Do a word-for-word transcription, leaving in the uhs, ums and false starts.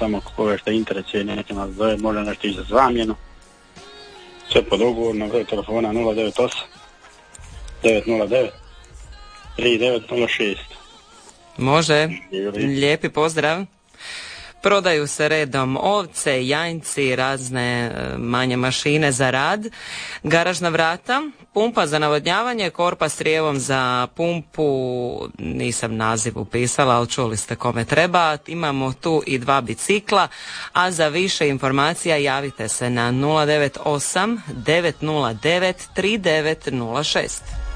samo koga što interesuje, neće nas zove, može nešto i za zamjenu. Sve pod ugovor na broj telefona nula devet osam devet nula devet tri devet nula šest. Može, lijepi pozdrav. Prodaju se redom ovce, janjci, razne manje mašine za rad, garažna vrata, pumpa za navodnjavanje, korpa s rijevom za pumpu, nisam naziv upisala, ali čuli ste kome treba. Imamo tu i dva bicikla, a za više informacija javite se na nula devet osam devet nula devet tri devet nula šest.